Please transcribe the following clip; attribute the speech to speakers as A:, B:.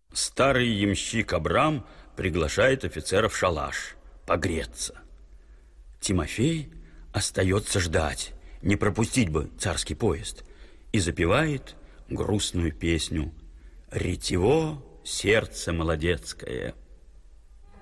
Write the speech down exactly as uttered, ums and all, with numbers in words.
A: Старый ямщик Абрам приглашает офицера в шалаш погреться. Тимофей остается ждать, не пропустить бы царский поезд, и запевает грустную песню «Ретево, сердце молодецкое».